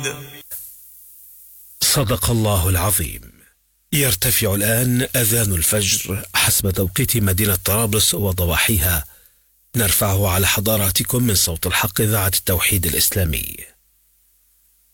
صدق الله العظيم. يرتفع الآن أذان الفجر حسب توقيت مدينة طرابلس وضواحيها. نرفعه على حضراتكم من صوت الحق إذاعة التوحيد الإسلامي.